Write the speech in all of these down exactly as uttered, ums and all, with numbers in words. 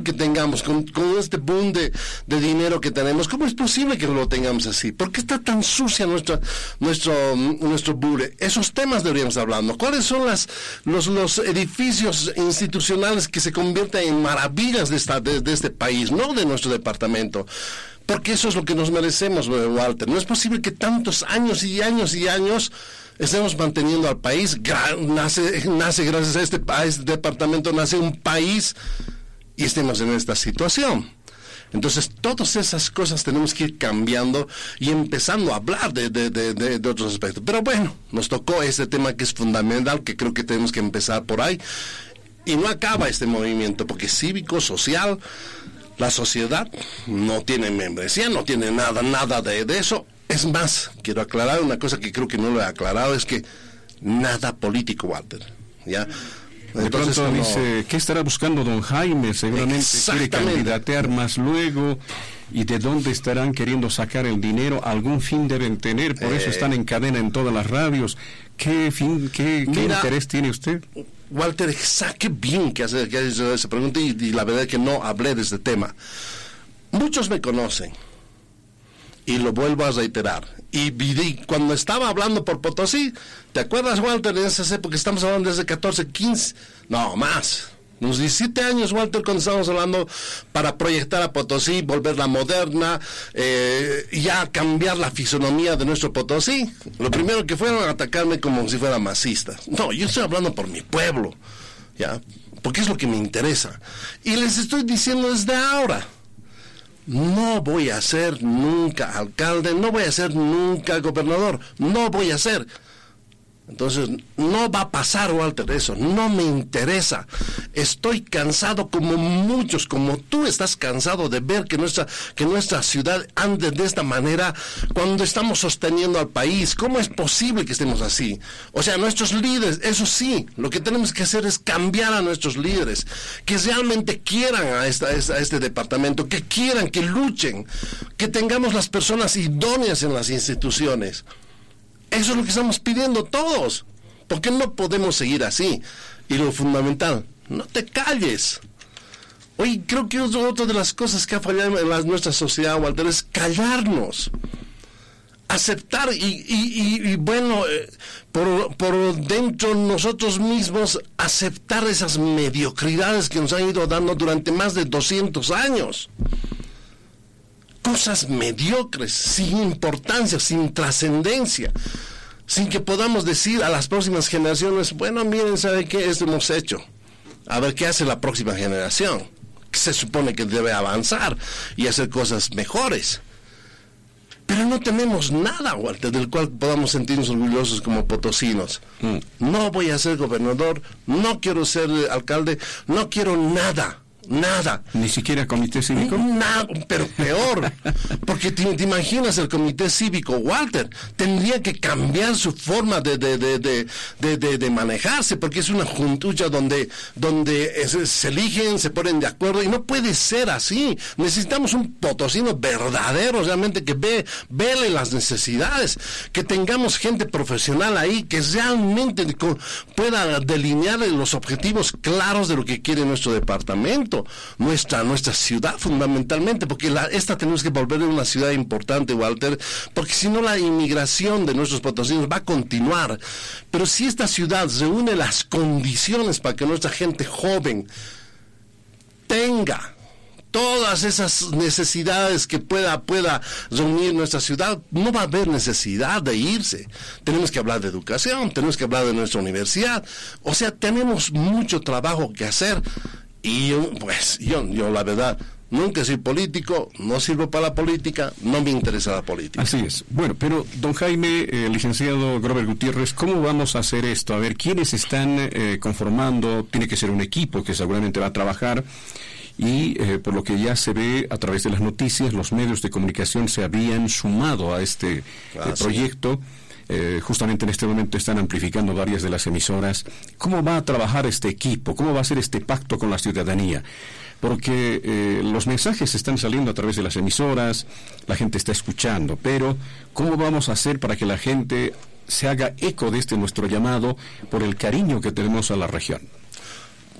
que tengamos, con, con este boom de, de dinero que tenemos, ¿cómo es posible que lo tengamos así? ¿Por qué está tan sucia nuestra, nuestro, nuestro bure? Esos temas deberíamos hablar, ¿no? ¿Cuáles son las, los, los edificios institucionales que se convierten en maravillas de, esta, de, de este país, no de nuestro departamento? Porque eso es lo que nos merecemos, Walter. No es posible que tantos años y años y años estemos manteniendo al país. Gra- nace, nace gracias a este, a este departamento, nace un país y estemos en esta situación. Entonces, todas esas cosas tenemos que ir cambiando y empezando a hablar de, de, de, de, de otros aspectos. Pero bueno, nos tocó este tema que es fundamental, que creo que tenemos que empezar por ahí. Y no acaba este movimiento, porque cívico, social, la sociedad no tiene membresía, no tiene nada, nada de, de eso. Es más, quiero aclarar una cosa que creo que no lo he aclarado, es que nada político, Walter, ¿ya? De pronto no, dice, ¿qué estará buscando don Jaime? Seguramente quiere candidatear más luego. ¿Y de dónde estarán queriendo sacar el dinero? Algún fin deben tener, por eh, eso están en cadena en todas las radios. ¿Qué fin, qué, qué mira, interés tiene usted? Walter, saque bien que hace, que hace esa pregunta y, y la verdad es que no hablé de este tema. Muchos me conocen y lo vuelvo a reiterar. Y, y cuando estaba hablando por Potosí, ¿te acuerdas, Walter, en esas épocas? Estamos hablando desde catorce, quince, no, más, unos diecisiete años, Walter, cuando estábamos hablando para proyectar a Potosí, volverla moderna, eh, ya cambiar la fisonomía de nuestro Potosí. Lo primero que fueron a atacarme como si fuera masista. No, yo estoy hablando por mi pueblo, ¿ya? Porque es lo que me interesa. Y les estoy diciendo desde ahora, no voy a ser nunca alcalde, no voy a ser nunca gobernador, no voy a ser. Entonces, no va a pasar, Walter, eso, no me interesa. Estoy cansado, como muchos, como tú estás cansado de ver que nuestra, que nuestra ciudad ande de esta manera cuando estamos sosteniendo al país. ¿Cómo es posible que estemos así? O sea, nuestros líderes, eso sí, lo que tenemos que hacer es cambiar a nuestros líderes, que realmente quieran a, esta, a este departamento, que quieran, que luchen, que tengamos las personas idóneas en las instituciones. Eso es lo que estamos pidiendo todos. ¿Por qué no podemos seguir así? Y lo fundamental, no te calles. Oye, creo que otra de las cosas que ha fallado en la, nuestra sociedad, Walter, es callarnos. Aceptar y, y, y, y bueno, eh, por, por dentro nosotros mismos, aceptar esas mediocridades que nos han ido dando durante más de doscientos años. Cosas mediocres, sin importancia, sin trascendencia, sin que podamos decir a las próximas generaciones, bueno, miren, ¿sabe qué? Esto hemos hecho. A ver qué hace la próxima generación, que se supone que debe avanzar y hacer cosas mejores. Pero no tenemos nada, Walter, del cual podamos sentirnos orgullosos como potosinos. Mm. No voy a ser gobernador, no quiero ser alcalde, no quiero nada. Nada. ¿Ni siquiera comité cívico? Nada, pero peor. Porque te, te imaginas el comité cívico, Walter, tendría que cambiar su forma de, de, de, de, de, de, de manejarse, porque es una juntucha donde, donde es, se eligen, se ponen de acuerdo, y no puede ser así. Necesitamos un potosino verdadero, realmente, que ve, vele las necesidades, que tengamos gente profesional ahí, que realmente pueda delinear los objetivos claros de lo que quiere nuestro departamento. Nuestra, nuestra ciudad fundamentalmente, porque la, esta tenemos que volver una ciudad importante, Walter, porque si no la inmigración de nuestros potosinos va a continuar. Pero si esta ciudad reúne las condiciones para que nuestra gente joven tenga todas esas necesidades que pueda, pueda reunir nuestra ciudad, no va a haber necesidad de irse. Tenemos que hablar de educación, tenemos que hablar de nuestra universidad, o sea, tenemos mucho trabajo que hacer. Y yo, pues, yo, yo la verdad, nunca soy político, no sirvo para la política, no me interesa la política. Así es. Bueno, pero, don Jaime, eh, licenciado Grover Gutiérrez, ¿cómo vamos a hacer esto? A ver, ¿quiénes están eh, conformando? Tiene que ser un equipo que seguramente va a trabajar. Y eh, por lo que ya se ve a través de las noticias, los medios de comunicación se habían sumado a este ah, eh, proyecto. Sí. Eh, justamente en este momento están amplificando varias de las emisoras. ¿Cómo va a trabajar este equipo? ¿Cómo va a ser este pacto con la ciudadanía? Porque eh, los mensajes están saliendo a través de las emisoras, la gente está escuchando, pero ¿cómo vamos a hacer para que la gente se haga eco de este nuestro llamado por el cariño que tenemos a la región?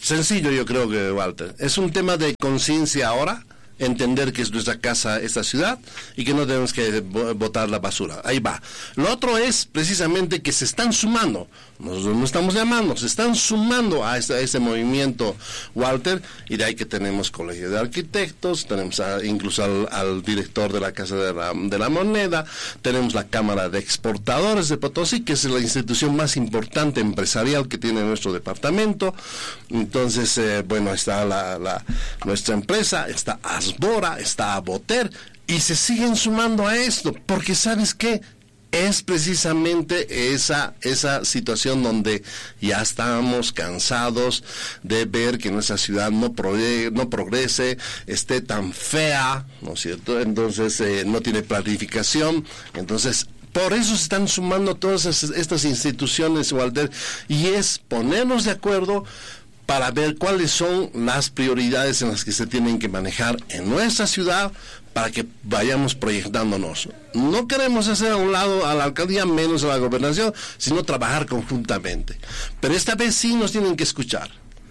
Sencillo, yo creo que, Walter. Es un tema de conciencia ahora, entender que es nuestra casa esta ciudad y que no tenemos que botar la basura. Ahí va. Lo otro es precisamente que se están sumando, nosotros no estamos llamando, se están sumando a este, a este movimiento, Walter, y de ahí que tenemos colegio de arquitectos, tenemos a, incluso al, al director de la Casa de la, de la Moneda, tenemos la Cámara de Exportadores de Potosí, que es la institución más importante empresarial que tiene nuestro departamento. Entonces, eh, bueno, está la, la, nuestra empresa, está Asbora, está Aboter, y se siguen sumando a esto, porque ¿sabes qué? Es precisamente esa esa situación donde ya estamos cansados de ver que nuestra ciudad no progre, no progrese, esté tan fea, ¿no es cierto? Entonces eh, no tiene planificación, entonces por eso se están sumando todas estas instituciones, Walter, y es ponernos de acuerdo para ver cuáles son las prioridades en las que se tienen que manejar en nuestra ciudad para que vayamos proyectándonos. No queremos hacer a un lado a la alcaldía, menos a la gobernación, sino trabajar conjuntamente. Pero esta vez sí nos tienen que escuchar.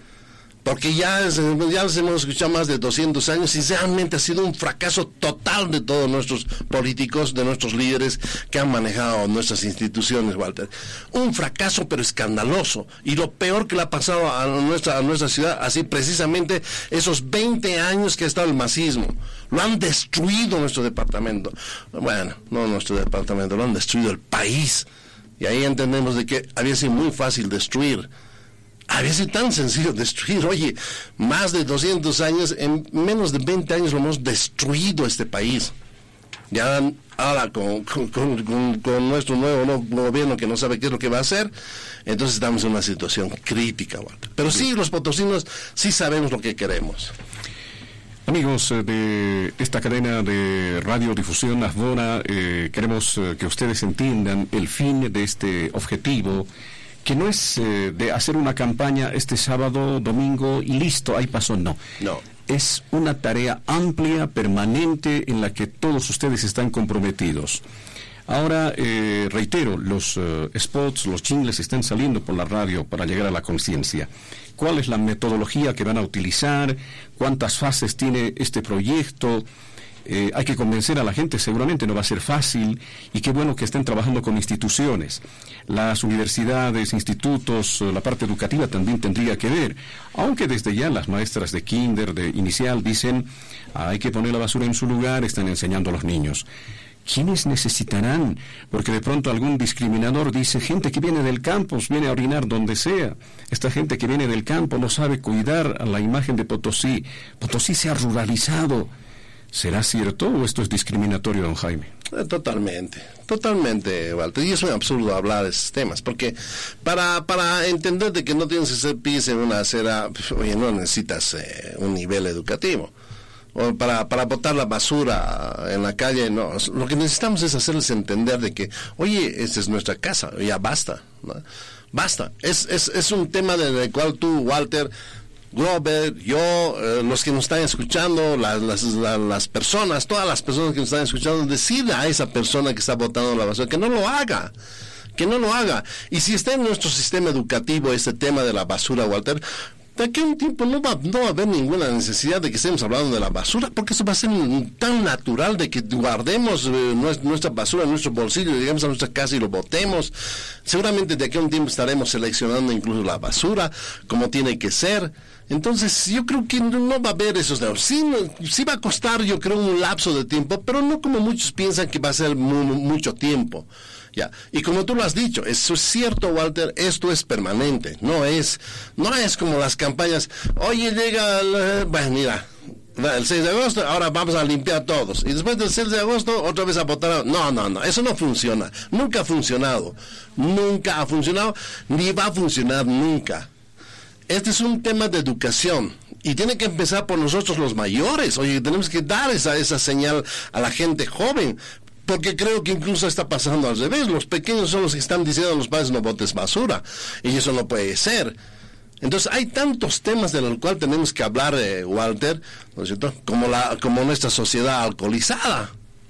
Porque ya, ya los hemos escuchado más de doscientos años y realmente ha sido un fracaso total de todos nuestros políticos, de nuestros líderes que han manejado nuestras instituciones, Walter. Un fracaso pero escandaloso. Y lo peor que le ha pasado a nuestra, a nuestra ciudad, así precisamente esos veinte años que ha estado el masismo. Lo han destruido nuestro departamento. Bueno, no nuestro departamento, lo han destruido el país. Y ahí entendemos de que había sido muy fácil destruir. Había sido tan sencillo destruir. Oye, más de doscientos años, en menos de veinte años lo hemos destruido este país. Ya ahora con, con, con, con nuestro nuevo no, gobierno que no sabe qué es lo que va a hacer, entonces estamos en una situación crítica, Walter. Pero sí, los potosinos sí sabemos lo que queremos. Amigos de esta cadena de radiodifusión Asbora, eh, queremos eh, que ustedes entiendan el fin de este objetivo, que no es eh, de hacer una campaña este sábado, domingo y listo, ahí pasó, no. No. Es una tarea amplia, permanente, en la que todos ustedes están comprometidos. Ahora, eh, reitero, los uh, spots, los jingles están saliendo por la radio para llegar a la conciencia. ¿Cuál es la metodología que van a utilizar? ¿Cuántas fases tiene este proyecto? Eh, hay que convencer a la gente, seguramente no va a ser fácil, y qué bueno que estén trabajando con instituciones. Las universidades, institutos, la parte educativa también tendría que ver, aunque desde ya las maestras de kinder, de inicial, dicen, ah, hay que poner la basura en su lugar, están enseñando a los niños. ¿Quiénes necesitarán? Porque de pronto algún discriminador dice, gente que viene del campo, viene a orinar donde sea. Esta gente que viene del campo no sabe cuidar a la imagen de Potosí. Potosí se ha ruralizado. ¿Será cierto o esto es discriminatorio, don Jaime? Totalmente, totalmente, Walter. Y es un absurdo hablar de esos temas, porque para para entender de que no tienes que hacer pis en una acera, oye, no necesitas eh, un nivel educativo. O para, para botar la basura en la calle, no. Lo que necesitamos es hacerles entender de que, oye, esta es nuestra casa, ya basta, ¿no? Basta. Es, es, es un tema del cual tú, Walter, Grover, yo, eh, los que nos están escuchando, las, las, la, las personas, todas las personas que nos están escuchando, decirle a esa persona que está botando la basura que no lo haga, que no lo haga. Y si está en nuestro sistema educativo este tema de la basura, Walter, de aquí a un tiempo no va, no va a haber ninguna necesidad de que estemos hablando de la basura, porque eso va a ser tan natural de que guardemos eh, nuestra basura en nuestro bolsillo, llegamos a nuestra casa y lo botemos. Seguramente de aquí a un tiempo estaremos seleccionando incluso la basura como tiene que ser. Entonces yo creo que no va a haber esos dedos. Sí, sí va a costar, yo creo, un lapso de tiempo, pero no como muchos piensan que va a ser mu mucho tiempo. Ya. Y como tú lo has dicho, eso es cierto, Walter, esto es permanente, no es, no es como las campañas, oye, llega, el, bueno, mira, el seis de agosto, ahora vamos a limpiar todos, y después del seis de agosto, otra vez a votar, no, no, no, eso no funciona, nunca ha funcionado, nunca ha funcionado, ni va a funcionar nunca. Este es un tema de educación, y tiene que empezar por nosotros los mayores, oye, tenemos que dar esa, esa señal a la gente joven, porque creo que incluso está pasando al revés. Los pequeños son los que están diciendo a los padres no botes basura, y eso no puede ser. Entonces hay tantos temas de los cuales tenemos que hablar, eh, Walter, ¿no es cierto? Como, la, como nuestra sociedad alcoholizada.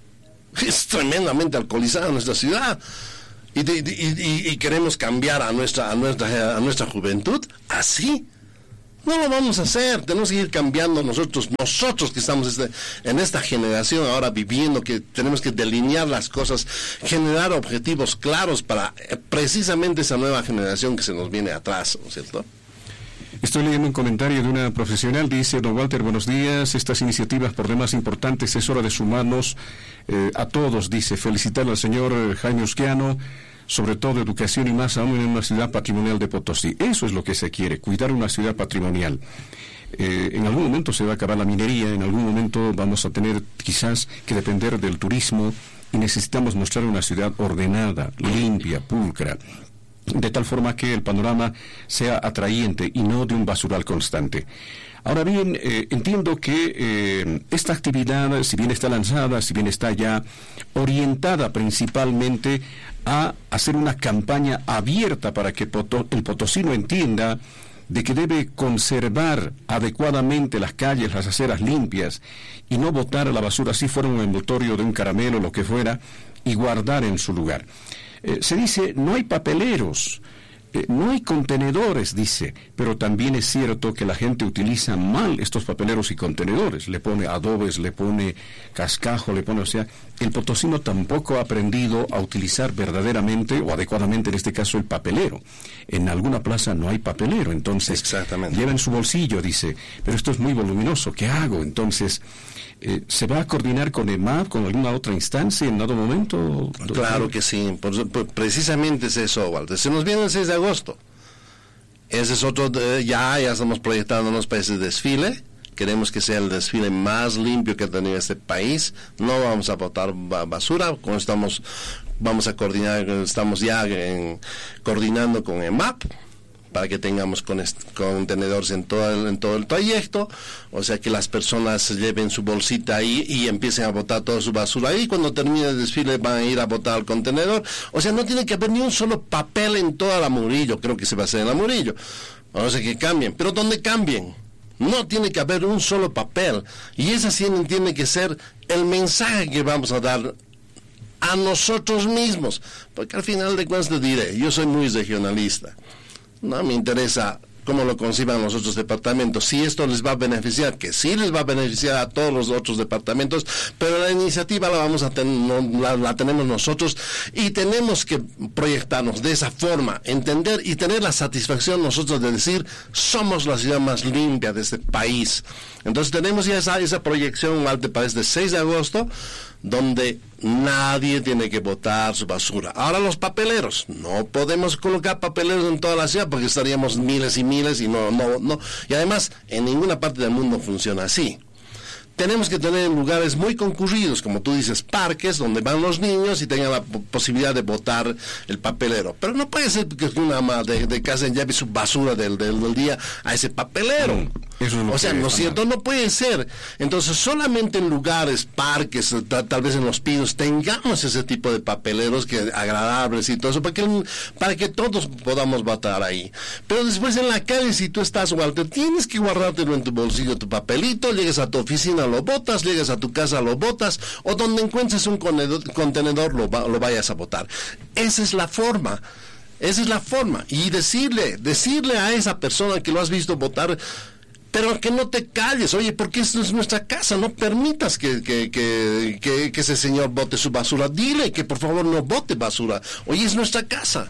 Es tremendamente alcoholizada nuestra ciudad. Y, de, y, y, y queremos cambiar a nuestra, a nuestra, a nuestra juventud así. No lo vamos a hacer, tenemos que ir cambiando nosotros, nosotros que estamos este, en esta generación ahora viviendo, que tenemos que delinear las cosas, generar objetivos claros para eh, precisamente esa nueva generación que se nos viene atrás, ¿no es cierto? Estoy leyendo un comentario de una profesional, dice: don Walter, buenos días, estas iniciativas por demás importantes, es hora de sumarnos eh, a todos, dice, felicitar al señor Jaime Usquiano, sobre todo educación y más aún en una ciudad patrimonial de Potosí. Eso es lo que se quiere, cuidar una ciudad patrimonial. Eh, en algún momento se va a acabar la minería, en algún momento vamos a tener quizás que depender del turismo y necesitamos mostrar una ciudad ordenada, limpia, pulcra, de tal forma que el panorama sea atrayente y no de un basural constante. Ahora bien, eh, entiendo que eh, esta actividad, si bien está lanzada, si bien está ya orientada principalmente a hacer una campaña abierta para que poto- el potosino entienda de que debe conservar adecuadamente las calles, las aceras limpias y no botar la basura si fuera un envoltorio de un caramelo o lo que fuera y guardar en su lugar. Eh, se dice, no hay papeleros, eh, no hay contenedores, dice, pero también es cierto que la gente utiliza mal estos papeleros y contenedores, le pone adobes, le pone cascajo, le pone, o sea, el potosino tampoco ha aprendido a utilizar verdaderamente o adecuadamente, en este caso, el papelero. En alguna plaza no hay papelero, entonces exactamente, lleva en su bolsillo, dice, pero esto es muy voluminoso, ¿qué hago? Entonces, Eh, ¿se va a coordinar con E M A P, con alguna otra instancia en dado momento? Claro que sí, por, por, precisamente es eso, Walter. Se nos viene el seis de agosto. Ese es otro, de, ya, ya estamos proyectándonos para ese desfile. Queremos que sea el desfile más limpio que ha tenido este país. No vamos a botar basura, como estamos, vamos a coordinar, estamos ya en, coordinando con E M A P, para que tengamos con contenedores en todo el, en todo el trayecto, o sea que las personas lleven su bolsita ahí y empiecen a botar toda su basura ahí. Cuando termine el desfile van a ir a botar al contenedor. O sea, no tiene que haber ni un solo papel en toda la Murillo. Creo que se va a hacer en la Murillo. O sea, que cambien, pero ¿dónde cambien? No tiene que haber un solo papel. Y ese sí tiene que ser el mensaje que vamos a dar a nosotros mismos, porque al final de cuentas te diré, yo soy muy regionalista. No me interesa cómo lo conciban los otros departamentos, si esto les va a beneficiar, que sí les va a beneficiar a todos los otros departamentos, pero la iniciativa la vamos a tener, la, la tenemos nosotros y tenemos que proyectarnos de esa forma, entender y tener la satisfacción nosotros de decir, somos la ciudad más limpia de este país. Entonces tenemos ya esa, esa proyección, Walter, para este seis de agosto, donde nadie tiene que botar su basura. Ahora los papeleros, no podemos colocar papeleros en toda la ciudad porque estaríamos miles y miles y no, no, no. Y además, en ninguna parte del mundo funciona así. Tenemos que tener lugares muy concurridos, como tú dices, parques donde van los niños y tengan la posibilidad de botar el papelero. Pero no puede ser que una ama de, de casa lleve su basura del, del, del día a ese papelero. Mm, eso es lo o sea, ¿no es cierto? No puede ser. Entonces, solamente en lugares, parques, tal vez en los pinos, tengamos ese tipo de papeleros que agradables y todo eso, para que, para que todos podamos botar ahí. Pero después en la calle, si tú estás, Walter, tienes que guardártelo en tu bolsillo, tu papelito, llegues a tu oficina, lo botas, llegas a tu casa, lo botas, o donde encuentres un contenedor, lo, lo vayas a botar. Esa es la forma, esa es la forma, y decirle, decirle a esa persona que lo has visto botar, pero que no te calles, oye, porque esto es nuestra casa, no permitas que, que, que, que, que ese señor bote su basura, dile que por favor no bote basura, oye, es nuestra casa.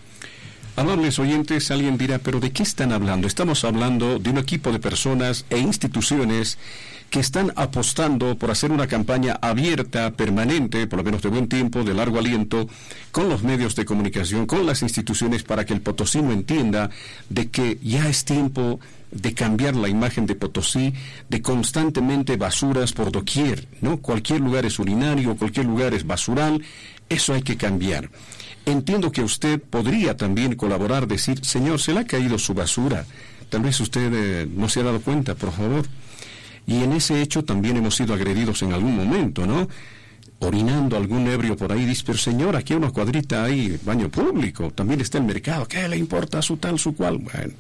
Amables oyentes, alguien dirá, pero ¿de qué están hablando? Estamos hablando de un equipo de personas e instituciones que están apostando por hacer una campaña abierta, permanente, por lo menos de buen tiempo, de largo aliento, con los medios de comunicación, con las instituciones, para que el potosino entienda de que ya es tiempo de cambiar la imagen de Potosí, de constantemente basuras por doquier, ¿no? Cualquier lugar es urinario, cualquier lugar es basural, eso hay que cambiar. Entiendo que usted podría también colaborar, decir, señor, se le ha caído su basura, tal vez usted eh, no se ha dado cuenta, por favor. Y en ese hecho también hemos sido agredidos en algún momento, ¿no? Orinando algún ebrio por ahí, dice, pero señor, aquí hay una cuadrita ahí, baño público, también está el mercado, ¿qué le importa su tal, su cual? Bueno,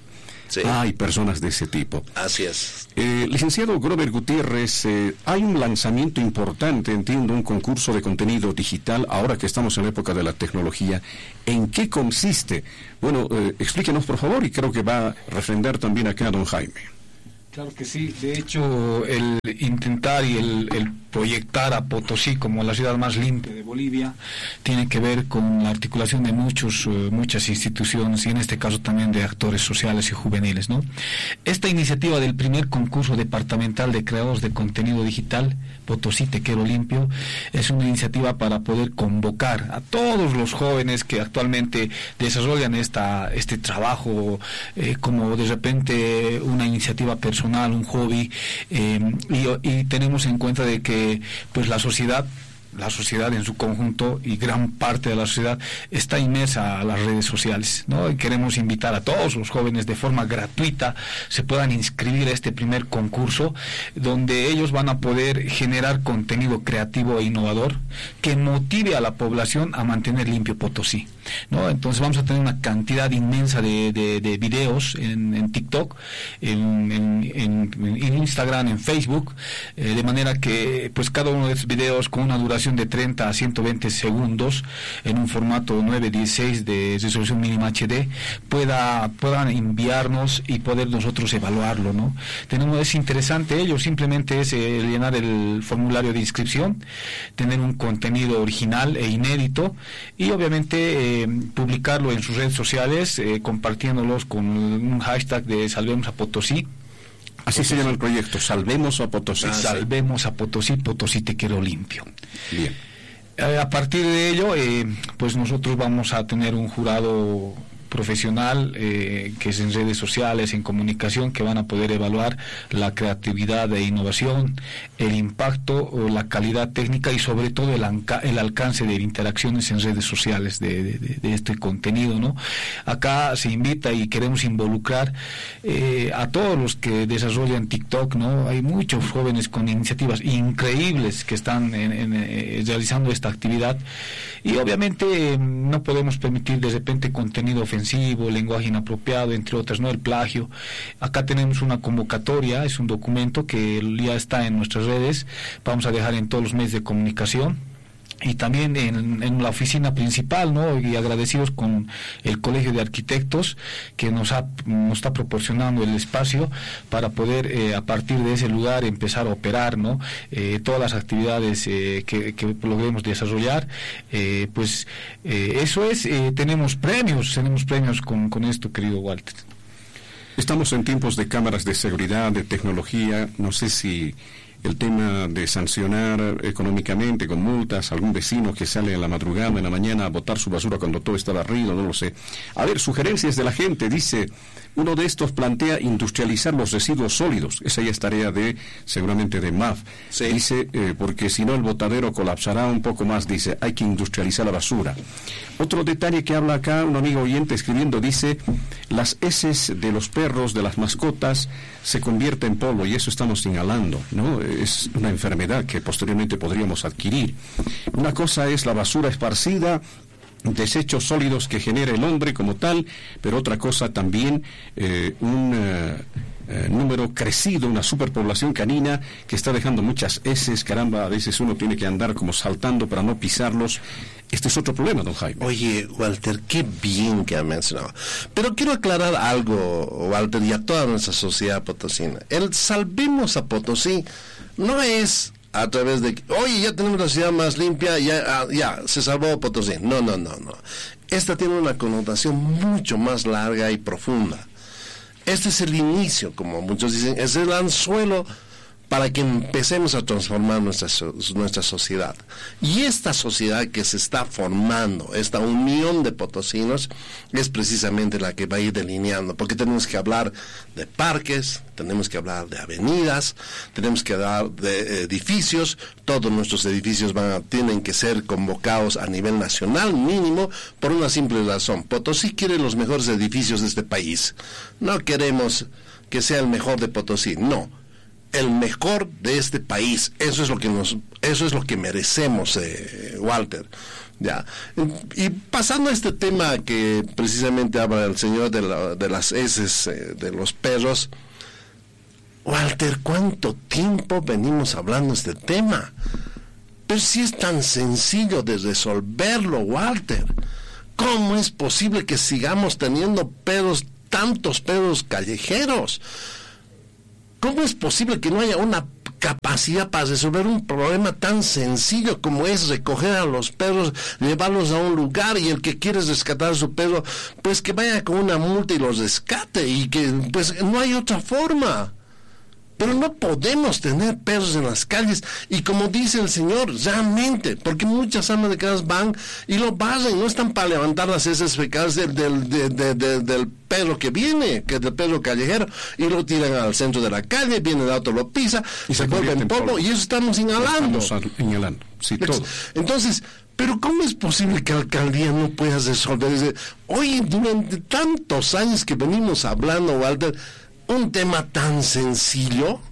Sí. Hay personas de ese tipo. Así es. Eh, licenciado Grover Gutiérrez, eh, hay un lanzamiento importante, entiendo, un concurso de contenido digital, ahora que estamos en la época de la tecnología. ¿En qué consiste? Bueno, eh, explíquenos por favor, y creo que va a refrendar también acá a don Jaime. Claro que sí, de hecho el intentar y el, el proyectar a Potosí como la ciudad más limpia de Bolivia tiene que ver con la articulación de muchos, uh, muchas instituciones y en este caso también de actores sociales y juveniles, ¿no? Esta iniciativa del primer concurso departamental de creadores de contenido digital, Potosí Te Quiero Limpio, es una iniciativa para poder convocar a todos los jóvenes que actualmente desarrollan esta, este trabajo eh, como de repente una iniciativa personal, un hobby, eh, y, y tenemos en cuenta de que pues la sociedad la sociedad en su conjunto y gran parte de la sociedad está inmersa a las redes sociales, ¿no? Y queremos invitar a todos los jóvenes de forma gratuita, se puedan inscribir a este primer concurso, donde ellos van a poder generar contenido creativo e innovador que motive a la población a mantener limpio Potosí, ¿no? Entonces vamos a tener una cantidad inmensa de, de, de videos en, en TikTok, en, en, en, en Instagram, en Facebook, eh, de manera que pues cada uno de estos videos con una duración de treinta a ciento veinte segundos en un formato nueve dieciséis de resolución mínima H D pueda puedan enviarnos y poder nosotros evaluarlo, ¿no? Tenemos, es interesante ello, simplemente es eh, llenar el formulario de inscripción, tener un contenido original e inédito y obviamente eh, publicarlo en sus redes sociales, eh, compartiéndolos con un hashtag de Salvemos a Potosí. Así se llama el proyecto, Salvemos a Potosí. Ah, Salvemos a Potosí, Potosí Te Quiero Limpio. Bien. Eh, a partir de ello, eh, pues nosotros vamos a tener un jurado profesional eh, que es en redes sociales, en comunicación, que van a poder evaluar la creatividad e innovación, el impacto, o la calidad técnica y sobre todo el, anca- el alcance de interacciones en redes sociales de, de, de este contenido, ¿no? Acá se invita y queremos involucrar eh, a todos los que desarrollan TikTok, ¿no? Hay muchos jóvenes con iniciativas increíbles que están en, en, en, realizando esta actividad y obviamente eh, no podemos permitir de repente contenido ofensivo, lenguaje inapropiado, entre otras, ¿no? El plagio. Acá tenemos una convocatoria, es un documento que ya está en nuestras redes, vamos a dejar en todos los medios de comunicación y también en, en la oficina principal, ¿no? Y agradecidos con el Colegio de Arquitectos que nos ha nos está proporcionando el espacio para poder eh, a partir de ese lugar empezar a operar, ¿no? Eh, todas las actividades eh, que, que logremos desarrollar, eh, pues eh, eso es, eh, tenemos premios, tenemos premios con, con esto, querido Walter. Estamos en tiempos de cámaras de seguridad, de tecnología, no sé si el tema de sancionar económicamente con multas a algún vecino que sale en la madrugada, en la mañana, a botar su basura cuando todo está barrido, no lo sé. A ver, sugerencias de la gente, dice, uno de estos plantea industrializar los residuos sólidos, esa ya es tarea de, seguramente de M A F. Sí. Dice, eh, porque si no el botadero colapsará un poco más, dice, hay que industrializar la basura. Otro detalle que habla acá, un amigo oyente escribiendo, dice, las heces de los perros, de las mascotas, se convierte en polvo, y eso estamos inhalando, ¿no? Es una enfermedad que posteriormente podríamos adquirir. Una cosa es la basura esparcida, desechos sólidos que genera el hombre como tal, pero otra cosa también eh, un eh, eh, número crecido, una superpoblación canina que está dejando muchas heces, caramba, a veces uno tiene que andar como saltando para no pisarlos. Este es otro problema, don Jaime. Oye, Walter, qué bien que ha mencionado. Pero quiero aclarar algo, Walter, y a toda nuestra sociedad potosina. El Salvemos a Potosí no es a través de, oye, ya tenemos la ciudad más limpia, ya, ya, se salvó Potosí. No, no, no, no. Esta tiene una connotación mucho más larga y profunda. Este es el inicio, como muchos dicen, es el anzuelo para que empecemos a transformar nuestra, nuestra sociedad. Y esta sociedad que se está formando, esta unión de potosinos, es precisamente la que va a ir delineando, porque tenemos que hablar de parques, tenemos que hablar de avenidas, tenemos que hablar de edificios, todos nuestros edificios van a, tienen que ser convocados a nivel nacional mínimo, por una simple razón. Potosí quiere los mejores edificios de este país. No queremos que sea el mejor de Potosí, no. el mejor de este país. Eso es lo que nos, eso es lo que merecemos, eh, Walter. Ya. Y pasando a este tema que precisamente habla el señor de, la, de las heces eh, de los perros, Walter, ¿cuánto tiempo venimos hablando de este tema? Pero si es tan sencillo de resolverlo, Walter. ¿Cómo es posible que sigamos teniendo perros, tantos perros callejeros? ¿Cómo es posible que no haya una capacidad para resolver un problema tan sencillo como es recoger a los perros, llevarlos a un lugar, y el que quiere rescatar a su perro, pues que vaya con una multa y los rescate, y que pues no hay otra forma? Pero no podemos tener perros en las calles, y como dice el señor, realmente, porque muchas amas de casa van y lo barren, no están para levantar las heces fecales del, del, de, de, de, del perro que viene, que es del perro callejero, y lo tiran al centro de la calle, viene el auto, lo pisa, y se, se vuelve en polvo, polvo, y eso estamos inhalando. Estamos inhalando, sí, todo. Entonces, pero ¿cómo es posible que la alcaldía no pueda resolver? Hoy, durante tantos años que venimos hablando, Walter, un tema tan sencillo,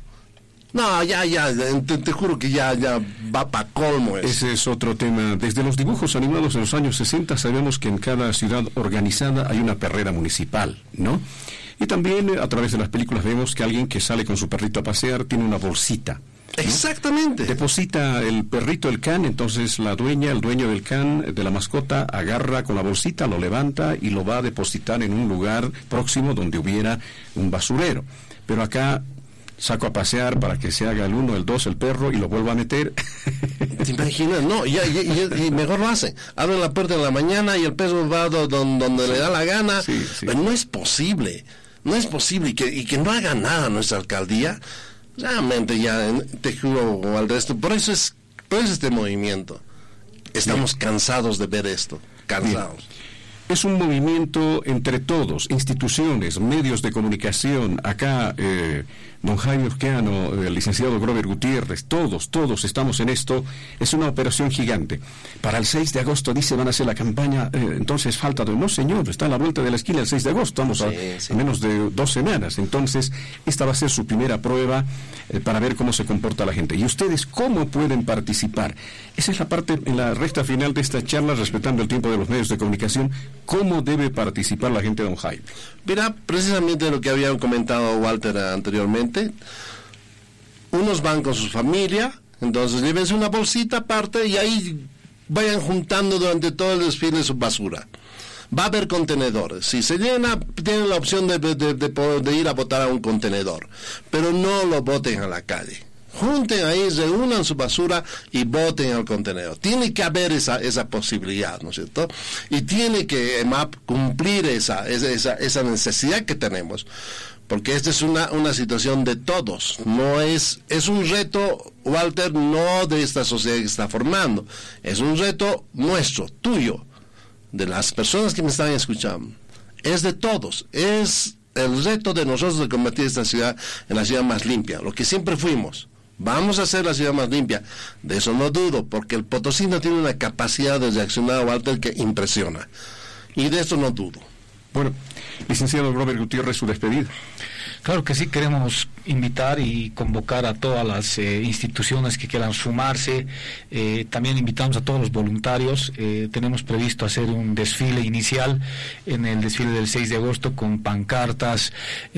no, ya, ya, te, te juro que ya, ya va para colmo eso. Ese es otro tema. Desde los dibujos animados en los años sesenta sabemos que en cada ciudad organizada hay una perrera municipal, ¿no? Y también a través de las películas vemos que alguien que sale con su perrito a pasear tiene una bolsita, ¿no? Exactamente. Deposita el perrito, el can, entonces la dueña, el dueño del can, de la mascota, agarra con la bolsita, lo levanta y lo va a depositar en un lugar próximo donde hubiera un basurero. Pero acá saco a pasear para que se haga el uno, el dos, el perro, y lo vuelvo a meter. ¿Te imaginas? No, y, y, y mejor lo hacen. Abren la puerta en la mañana y el perro va donde, donde sí. le da la gana. Sí, sí. Pero no es posible. No es posible. Y que, y que no haga nada nuestra alcaldía. Realmente ya, te juro al resto, por eso es, por eso este movimiento. Estamos Bien. cansados de ver esto, cansados. Bien. Es un movimiento entre todos, instituciones, medios de comunicación, acá eh, don Jaime Urquiano, el licenciado Grover Gutiérrez, todos, todos estamos en esto. Es una operación gigante. Para el seis de agosto, dice, van a hacer la campaña, eh, entonces falta de... No, señor, está a la vuelta de la esquina el seis de agosto, estamos a, sí, sí. a menos de dos semanas. Entonces, esta va a ser su primera prueba eh, para ver cómo se comporta la gente. ¿Y ustedes cómo pueden participar? Esa es la parte, en la recta final de esta charla, respetando el tiempo de los medios de comunicación. ¿Cómo debe participar la gente, don Jaime? Mira, precisamente lo que había comentado Walter anteriormente. Unos van con su familia, entonces llévense una bolsita aparte y ahí vayan juntando durante todo el desfile su basura. Va a haber contenedores. Si se llena, tienen la opción de, de, de, de, de ir a botar a un contenedor, pero no lo boten a la calle. Junten ahí, reúnan su basura y boten al contenedor. Tiene que haber esa esa posibilidad, ¿no es cierto? Y tiene que E M A P cumplir esa esa esa necesidad que tenemos, porque esta es una una situación de todos. No es es un reto, Walter, no de esta sociedad que está formando. Es un reto nuestro, tuyo, de las personas que me están escuchando. Es de todos. Es el reto de nosotros de convertir esta ciudad en la ciudad más limpia, lo que siempre fuimos. Vamos a hacer la ciudad más limpia. De eso no dudo, porque el potosino tiene una capacidad de reaccionar, Walter, que impresiona. Y de eso no dudo. Bueno, licenciado Robert Gutiérrez, su despedida. Claro que sí, queremos invitar y convocar a todas las eh, instituciones que quieran sumarse. Eh, también invitamos a todos los voluntarios. Eh, tenemos previsto hacer un desfile inicial en el desfile del seis de agosto con pancartas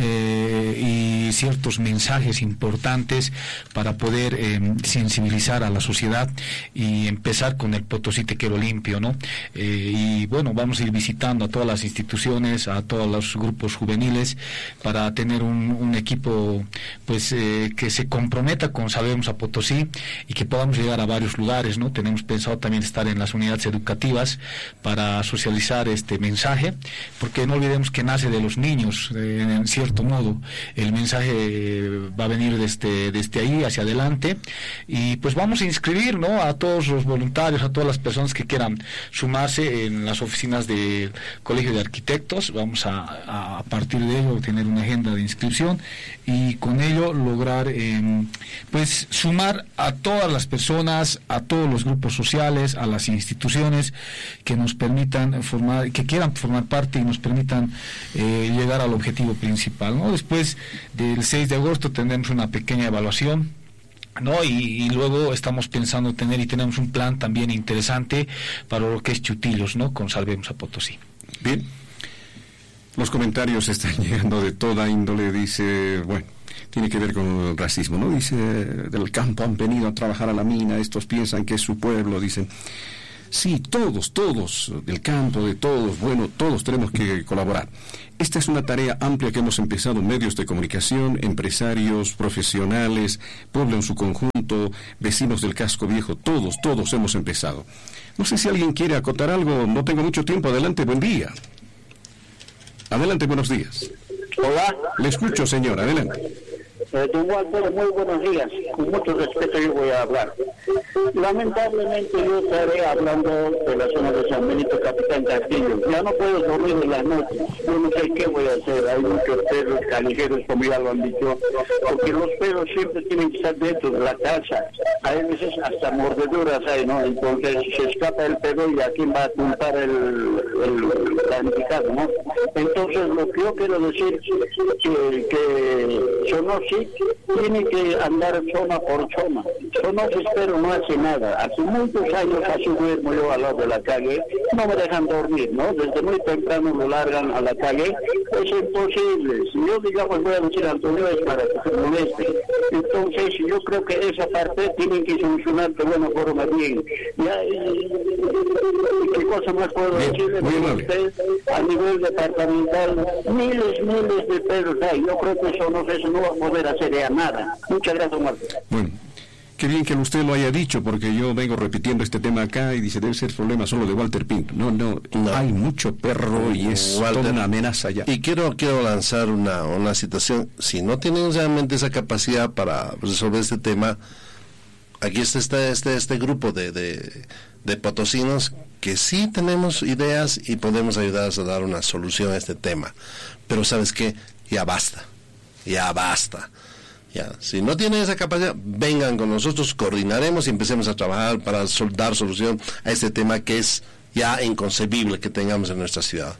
eh, y ciertos mensajes importantes para poder eh, sensibilizar a la sociedad y empezar con el Potosí Te Quiero Limpio, ¿no? Eh, y bueno, vamos a ir visitando a todas las instituciones, a todos los grupos juveniles para tener un Un, un equipo pues eh, que se comprometa con Salvemos a Potosí y que podamos llegar a varios lugares, ¿no? Tenemos pensado también estar en las unidades educativas para socializar este mensaje, porque no olvidemos que nace de los niños, eh, en cierto modo. El mensaje eh, va a venir desde, desde ahí hacia adelante y pues vamos a inscribir, ¿no? A todos los voluntarios, a todas las personas que quieran sumarse en las oficinas del Colegio de Arquitectos. Vamos a, a, a partir de ello tener una agenda de inscripción y con ello lograr eh, pues sumar a todas las personas, a todos los grupos sociales, a las instituciones que nos permitan formar, que quieran formar parte y nos permitan eh, llegar al objetivo principal, ¿no? Después del seis de agosto tendremos una pequeña evaluación, ¿no? Y, y luego estamos pensando tener y tenemos un plan también interesante para lo que es Chutillos, ¿no? Con Salvemos a Potosí. Bien, los comentarios están llegando de toda índole. Dice, bueno, tiene que ver con el racismo, ¿no? Dice, del campo han venido a trabajar a la mina, estos piensan que es su pueblo, dicen. Sí, todos, todos, del campo, de todos, bueno, todos tenemos que colaborar. Esta es una tarea amplia que hemos empezado medios de comunicación, empresarios, profesionales, pueblo en su conjunto, vecinos del casco viejo, todos, todos hemos empezado. No sé si alguien quiere acotar algo, no tengo mucho tiempo, adelante, buen día. Adelante, buenos días. Hola. Le escucho, señor, adelante. Eh, don Walter, muy buenos días. Con mucho respeto yo voy a hablar. Lamentablemente yo estaré hablando de la zona de San Benito, Capitán Castillo. Ya no puedo dormir en las noches. Yo no sé qué voy a hacer. Hay muchos perros callejeros, como ya lo han dicho, porque los perros siempre tienen que estar dentro de la casa. Hay veces hasta mordeduras hay, ¿no? Entonces se escapa el perro y a quién va a culpar el, el damnificado, ¿no? Entonces lo que yo quiero decir que, que Sonosi tiene que andar zona por zona. Sonosi, espero, no hace nada. Hace muchos años así duermo yo al lado de la calle, no me dejan dormir, ¿no? Desde muy temprano lo largan a la calle, es imposible. Si yo, digamos, voy a decir a Antonio es para que se moleste. Entonces yo creo que esa parte tienen que solucionar de buena forma bien. Ya, y, ¿qué cosa más puedo bien, decirle a usted? A nivel departamental, miles, miles de perros hay. Yo creo que eso no, eso no va a poder hacer ya nada. Muchas gracias, Marco. Bueno, qué bien que usted lo haya dicho, porque yo vengo repitiendo este tema acá y dice, debe ser problema solo de Walter Pinto. No, no, no. Hay mucho perro y es Walter, toda una amenaza ya. Y quiero quiero lanzar una, una situación. Si no tienen realmente esa capacidad para resolver este tema, aquí está este, este, este grupo de, de, de potosinos que sí tenemos ideas y podemos ayudarles a dar una solución a este tema. Pero ¿sabes qué? Ya basta. Ya basta. Ya, si no tienen esa capacidad, vengan con nosotros, coordinaremos y empecemos a trabajar para sol- dar solución a este tema que es ya inconcebible que tengamos en nuestra ciudad.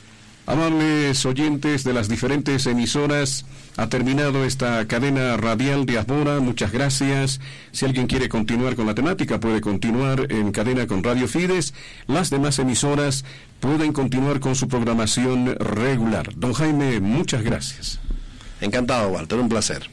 Amables oyentes de las diferentes emisoras, ha terminado esta cadena radial de Ahora. Muchas gracias. Si alguien quiere continuar con la temática, puede continuar en cadena con Radio Fides. Las demás emisoras pueden continuar con su programación regular. Don Jaime, muchas gracias. Encantado, Walter, un placer.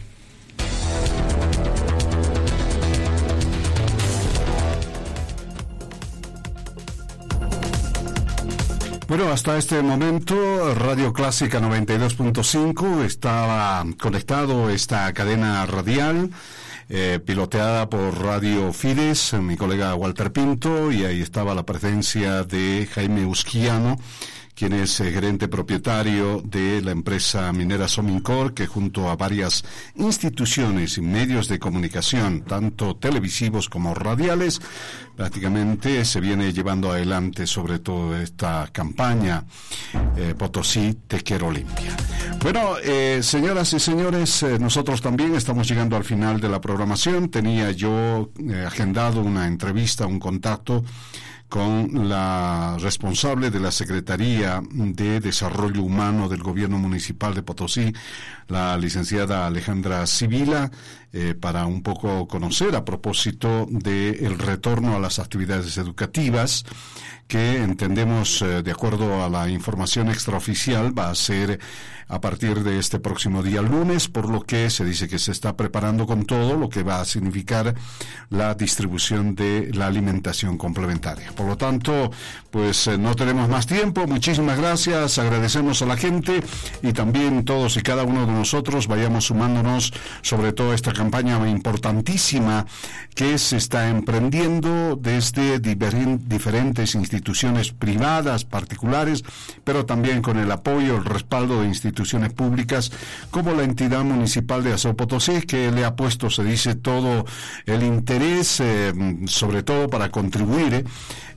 Bueno, hasta este momento Radio Clásica noventa y dos punto cinco estaba conectado esta cadena radial eh, piloteada por Radio Fides, mi colega Walter Pinto, y ahí estaba la presencia de Jaime Usquiano, quien es eh, gerente propietario de la empresa minera Somincor, que junto a varias instituciones y medios de comunicación, tanto televisivos como radiales, prácticamente se viene llevando adelante sobre todo esta campaña eh, Potosí Te Quiero Limpia. Bueno, eh, señoras y señores, eh, nosotros también estamos llegando al final de la programación. Tenía yo eh, agendado una entrevista, un contacto con la responsable de la Secretaría de Desarrollo Humano del Gobierno Municipal de Potosí, la licenciada Alejandra Sibila, eh, para un poco conocer a propósito del retorno a las actividades educativas, que entendemos, eh, de acuerdo a la información extraoficial, va a ser a partir de este próximo día lunes, por lo que se dice que se está preparando con todo lo que va a significar la distribución de la alimentación complementaria. Por lo tanto, pues eh, no tenemos más tiempo. Muchísimas gracias, agradecemos a la gente y también todos y cada uno de nosotros vayamos sumándonos sobre todo esta campaña importantísima que se está emprendiendo desde diferen- diferentes instituciones privadas, particulares, pero también con el apoyo, el respaldo de instituciones públicas como la entidad municipal de Azul Potosí, que le ha puesto, se dice, todo el interés, eh, sobre todo para contribuir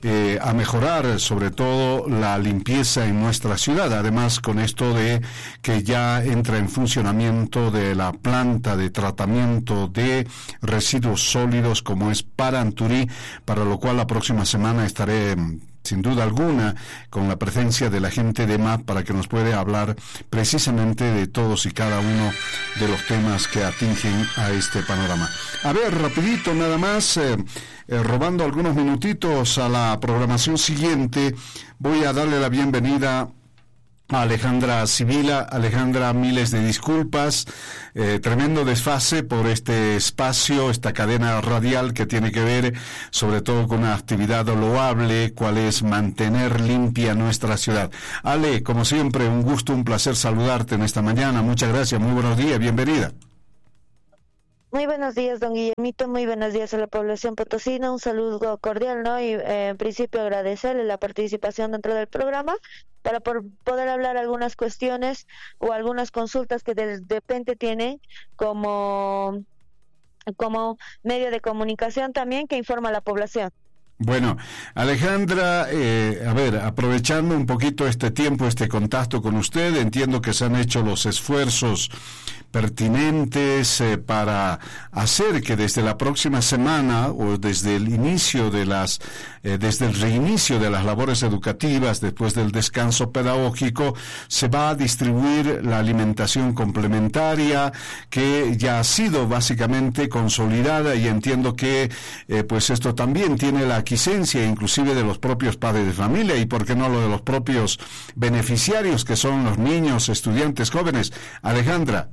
eh, a mejorar sobre todo la limpieza en nuestra ciudad. Además, con esto de que ya entra en funcionamiento de la planta de tratamiento de residuos sólidos como es Paranturí, para lo cual la próxima semana estaré sin duda alguna con la presencia de la gente de M A P para que nos pueda hablar precisamente de todos y cada uno de los temas que atingen a este panorama. A ver, rapidito nada más, eh, eh, robando algunos minutitos a la programación siguiente, voy a darle la bienvenida a Alejandra Sibila. Alejandra, miles de disculpas, eh, tremendo desfase por este espacio, esta cadena radial que tiene que ver sobre todo con una actividad loable, cual es mantener limpia nuestra ciudad. Ale, como siempre, un gusto, un placer saludarte en esta mañana. Muchas gracias, muy buenos días, bienvenida. Muy buenos días, don Guillermito, muy buenos días a la población potosina, un saludo cordial, ¿no? Y eh, en principio agradecerle la participación dentro del programa para por poder hablar algunas cuestiones o algunas consultas que de, de repente tienen como, como medio de comunicación también que informa a la población. Bueno, Alejandra, eh, a ver, aprovechando un poquito este tiempo, este contacto con usted, entiendo que se han hecho los esfuerzos pertinentes eh, para hacer que desde la próxima semana o desde el inicio de las, eh, desde el reinicio de las labores educativas, después del descanso pedagógico, se va a distribuir la alimentación complementaria que ya ha sido básicamente consolidada, y entiendo que eh, pues esto también tiene la aquiescencia inclusive de los propios padres de familia y por qué no lo de los propios beneficiarios que son los niños, estudiantes, jóvenes. Alejandra.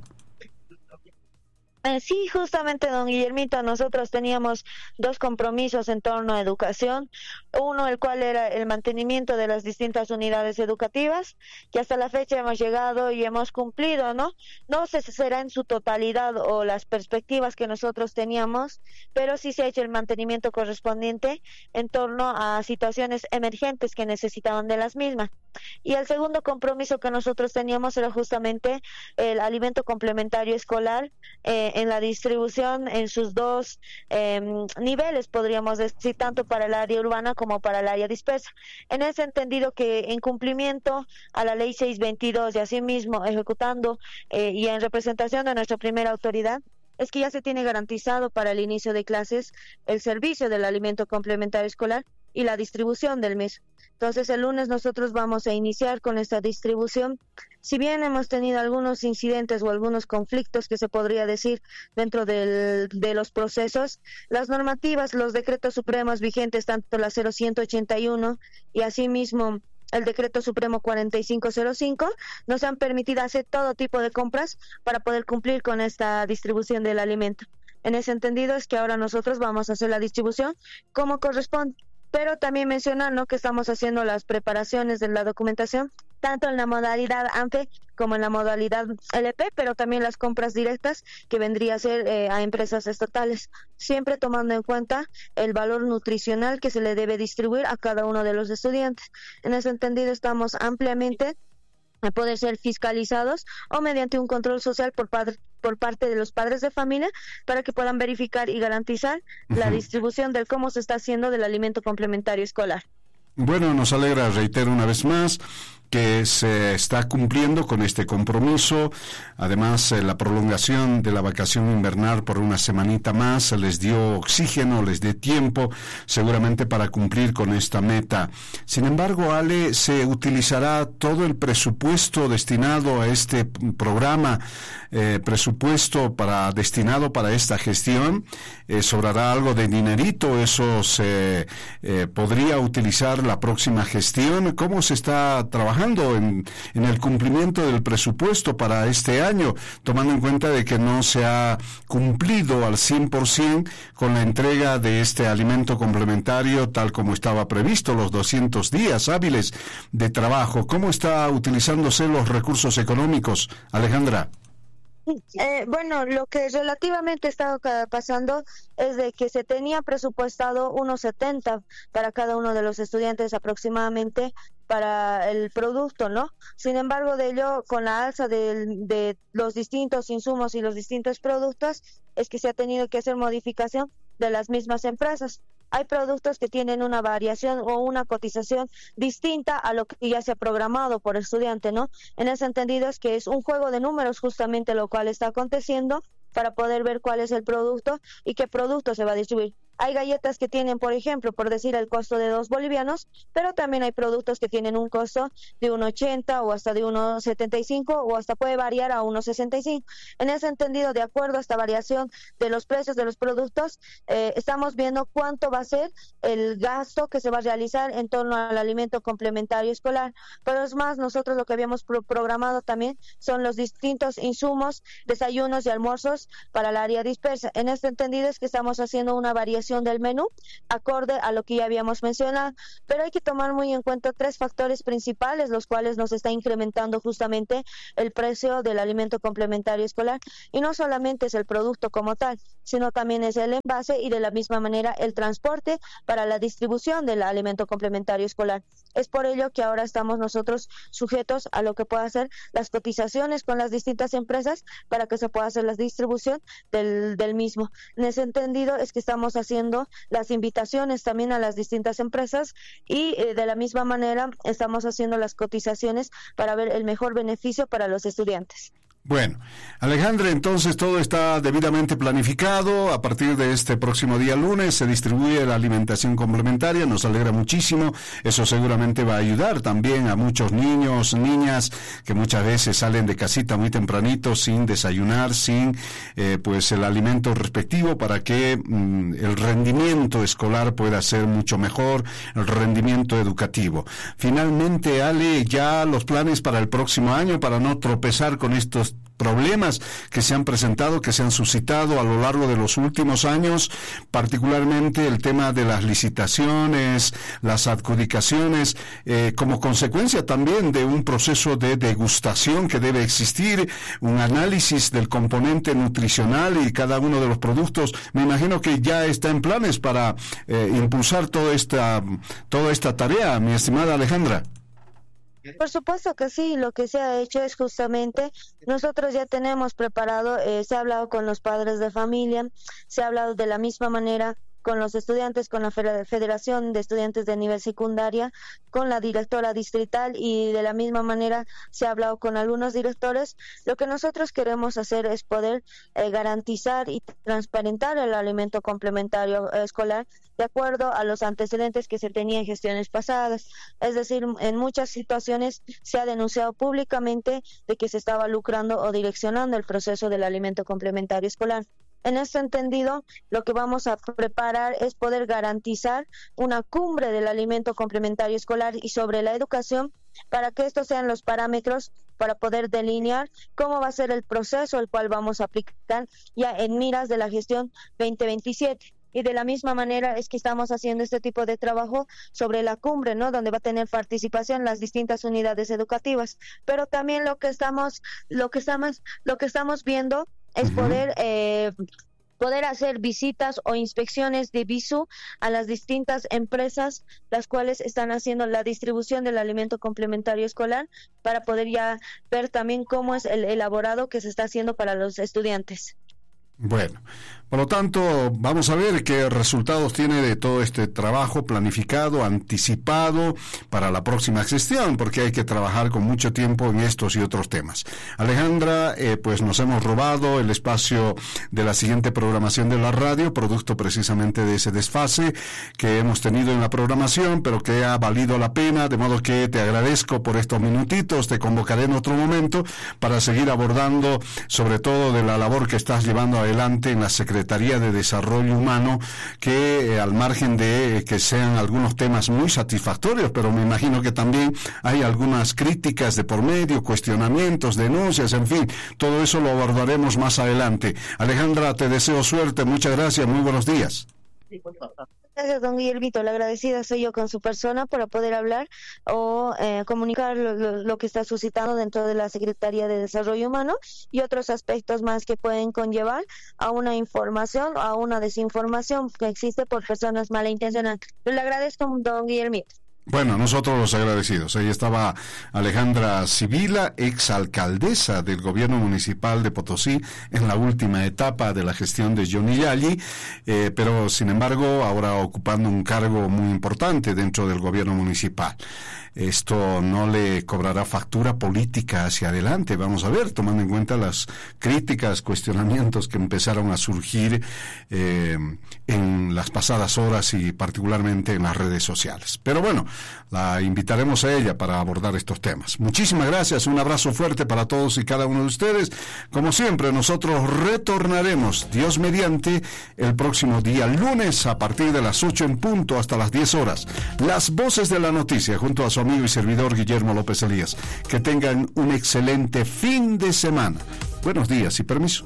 Eh, sí, justamente, don Guillermito, nosotros teníamos dos compromisos en torno a educación. Uno, el cual era el mantenimiento de las distintas unidades educativas, que hasta la fecha hemos llegado y hemos cumplido, ¿no? No sé si será en su totalidad o las perspectivas que nosotros teníamos, pero sí se ha hecho el mantenimiento correspondiente en torno a situaciones emergentes que necesitaban de las mismas. Y el segundo compromiso que nosotros teníamos era justamente el alimento complementario escolar, eh, en la distribución en sus dos eh, niveles, podríamos decir, tanto para el área urbana como para el área dispersa. En ese entendido que en cumplimiento a la ley seiscientos veintidós y asimismo ejecutando eh, y en representación de nuestra primera autoridad, es que ya se tiene garantizado para el inicio de clases el servicio del alimento complementario escolar y la distribución del mismo. Entonces el lunes nosotros vamos a iniciar con esta distribución. Si bien hemos tenido algunos incidentes o algunos conflictos que se podría decir dentro del, de los procesos, las normativas, los decretos supremos vigentes, tanto la cero ciento ochenta y uno y asimismo el decreto supremo cuarenta y cinco cero cinco, nos han permitido hacer todo tipo de compras para poder cumplir con esta distribución del alimento. En ese entendido es que ahora nosotros vamos a hacer la distribución como corresponde. Pero también mencionar, ¿no?, que estamos haciendo las preparaciones de la documentación, tanto en la modalidad A N F E como en la modalidad L P, pero también las compras directas que vendría a ser eh, a empresas estatales, siempre tomando en cuenta el valor nutricional que se le debe distribuir a cada uno de los estudiantes. En ese entendido estamos ampliamente a poder ser fiscalizados o mediante un control social por padre, por parte de los padres de familia para que puedan verificar y garantizar uh-huh. la distribución de cómo se está haciendo del alimento complementario escolar. Bueno, nos alegra, reitero una vez más, que se está cumpliendo con este compromiso. Además, eh, la prolongación de la vacación invernal por una semanita más les dio oxígeno, les dio tiempo, seguramente para cumplir con esta meta. Sin embargo, Ale, ¿se utilizará todo el presupuesto destinado a este programa, eh, presupuesto para destinado para esta gestión? Eh, ¿Sobrará algo de dinerito? ¿Eso se eh, podría utilizar la próxima gestión? ¿Cómo se está trabajando En, en el cumplimiento del presupuesto para este año, tomando en cuenta de que no se ha cumplido al cien por ciento con la entrega de este alimento complementario tal como estaba previsto, los doscientos días hábiles de trabajo? ¿Cómo está utilizándose los recursos económicos, Alejandra? Eh, bueno, lo que relativamente está pasando es de que se tenía presupuestado unos setenta para cada uno de los estudiantes aproximadamente para el producto, ¿no? Sin embargo, de ello, con la alza de, de los distintos insumos y los distintos productos, es que se ha tenido que hacer modificación de las mismas empresas. hay productos que tienen una variación o una cotización distinta a lo que ya se ha programado por el estudiante, ¿no? En ese entendido es que es un juego de números justamente lo cual está aconteciendo para poder ver cuál es el producto y qué producto se va a distribuir. Hay galletas que tienen, por ejemplo, por decir el costo de dos bolivianos, pero también hay productos que tienen un costo de uno ochenta o hasta de uno setenta y cinco o hasta puede variar a uno sesenta y cinco. En ese entendido, de acuerdo a esta variación de los precios de los productos, eh, estamos viendo cuánto va a ser el gasto que se va a realizar en torno al alimento complementario escolar. Pero es más, nosotros lo que habíamos pro programado también son los distintos insumos, desayunos y almuerzos para el área dispersa. En este entendido es que estamos haciendo una variación del menú acorde a lo que ya habíamos mencionado, pero hay que tomar muy en cuenta tres factores principales, los cuales nos está incrementando justamente el precio del alimento complementario escolar, y no solamente es el producto como tal, sino también es el envase y de la misma manera el transporte para la distribución del alimento complementario escolar. Es por ello que ahora estamos nosotros sujetos a lo que pueda ser las cotizaciones con las distintas empresas para que se pueda hacer la distribución del, del mismo. En ese entendido es que estamos haciendo las invitaciones también a las distintas empresas y eh, de la misma manera estamos haciendo las cotizaciones para ver el mejor beneficio para los estudiantes. Bueno, Alejandra, entonces todo está debidamente planificado. A partir de este próximo día lunes se distribuye la alimentación complementaria, nos alegra muchísimo. Eso seguramente va a ayudar también a muchos niños, niñas que muchas veces salen de casita muy tempranito sin desayunar, sin eh, pues el alimento respectivo para que mm, el rendimiento escolar pueda ser mucho mejor, el rendimiento educativo. Finalmente, Ale, ya los planes para el próximo año para no tropezar con estos problemas que se han presentado, que se han suscitado a lo largo de los últimos años, particularmente el tema de las licitaciones, las adjudicaciones, eh, como consecuencia también de un proceso de degustación que debe existir, un análisis del componente nutricional y cada uno de los productos. Me imagino que ya está en planes para eh, impulsar toda esta, toda esta tarea, mi estimada Alejandra. Por supuesto que sí, lo que se ha hecho es justamente, nosotros ya tenemos preparado, eh, se ha hablado con los padres de familia, se ha hablado de la misma manera con los estudiantes, con la Federación de Estudiantes de Nivel Secundaria, con la directora distrital y de la misma manera se ha hablado con algunos directores. Lo que nosotros queremos hacer es poder eh, garantizar y transparentar el alimento complementario eh, escolar de acuerdo a los antecedentes que se tenían en gestiones pasadas. Es decir, en muchas situaciones se ha denunciado públicamente de que se estaba lucrando o direccionando el proceso del alimento complementario escolar. En este entendido, lo que vamos a preparar es poder garantizar una cumbre del alimento complementario escolar y sobre la educación para que estos sean los parámetros para poder delinear cómo va a ser el proceso el cual vamos a aplicar ya en miras de la gestión veinte veintisiete. Y de la misma manera es que estamos haciendo este tipo de trabajo sobre la cumbre, ¿no? Donde va a tener participación las distintas unidades educativas. Pero también lo que estamos, lo que estamos, lo que estamos viendo es uh-huh. poder eh, poder hacer visitas o inspecciones de visu a las distintas empresas las cuales están haciendo la distribución del alimento complementario escolar para poder ya ver también cómo es el elaborado que se está haciendo para los estudiantes. Bueno, por lo tanto, vamos a ver qué resultados tiene de todo este trabajo planificado, anticipado para la próxima gestión, porque hay que trabajar con mucho tiempo en estos y otros temas. Alejandra, eh, pues nos hemos robado el espacio de la siguiente programación de la radio, producto precisamente de ese desfase que hemos tenido en la programación, pero que ha valido la pena, de modo que te agradezco por estos minutitos, te convocaré en otro momento para seguir abordando sobre todo de la labor que estás llevando adelante en la Secretaría de Desarrollo Humano, que eh, al margen de eh, que sean algunos temas muy satisfactorios, pero me imagino que también hay algunas críticas de por medio, cuestionamientos, denuncias, en fin, todo eso lo abordaremos más adelante. Alejandra, te deseo suerte, muchas gracias, muy buenos días. Gracias, don Guillermito. La agradecida soy yo con su persona para poder hablar o eh, comunicar lo, lo, lo que está suscitando dentro de la Secretaría de Desarrollo Humano y otros aspectos más que pueden conllevar a una información o a una desinformación que existe por personas malintencionadas. Le agradezco, don Guillermito. Bueno, nosotros los agradecidos. Ahí estaba Alejandra Sibila, exalcaldesa del gobierno municipal de Potosí en la última etapa de la gestión de Johnny Yali, eh, pero sin embargo ahora ocupando un cargo muy importante dentro del gobierno municipal. Esto no le cobrará factura política hacia adelante, vamos a ver, tomando en cuenta las críticas, cuestionamientos que empezaron a surgir eh, en las pasadas horas y particularmente en las redes sociales. Pero bueno, la invitaremos a ella para abordar estos temas. Muchísimas gracias, un abrazo fuerte para todos y cada uno de ustedes. Como siempre, nosotros retornaremos, Dios mediante, el próximo día lunes a partir de las ocho en punto hasta las diez horas. Las voces de la noticia junto a su amigo y servidor Guillermo López Elías. Que tengan un excelente fin de semana. Buenos días y permiso.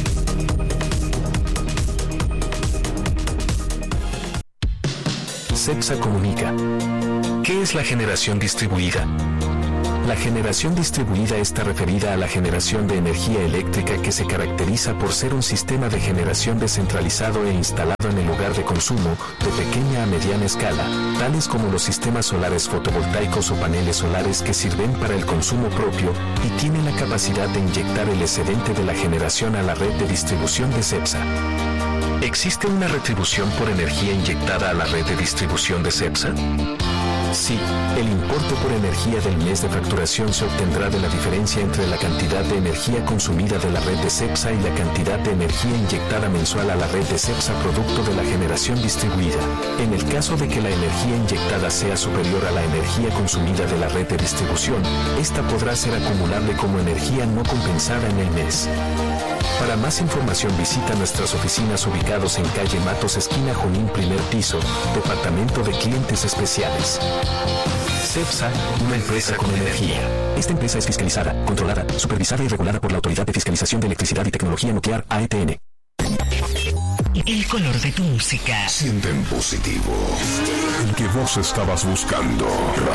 CEPSA comunica. ¿Qué es la generación distribuida? La generación distribuida está referida a la generación de energía eléctrica que se caracteriza por ser un sistema de generación descentralizado e instalado en el lugar de consumo de pequeña a mediana escala, tales como los sistemas solares fotovoltaicos o paneles solares que sirven para el consumo propio y tienen la capacidad de inyectar el excedente de la generación a la red de distribución de CEPSA. ¿Existe una retribución por energía inyectada a la red de distribución de CEPSA? Sí, el importe por energía del mes de facturación se obtendrá de la diferencia entre la cantidad de energía consumida de la red de CEPSA y la cantidad de energía inyectada mensual a la red de CEPSA producto de la generación distribuida. En el caso de que la energía inyectada sea superior a la energía consumida de la red de distribución, esta podrá ser acumulable como energía no compensada en el mes. Para más información visita nuestras oficinas ubicados en calle Matos, esquina Junín, primer piso, Departamento de Clientes Especiales. CEPSA, una empresa con energía. Esta empresa es fiscalizada, controlada, supervisada y regulada por la Autoridad de Fiscalización de Electricidad y Tecnología Nuclear, A E T N. El color de tu música. Siente en positivo el que vos estabas buscando.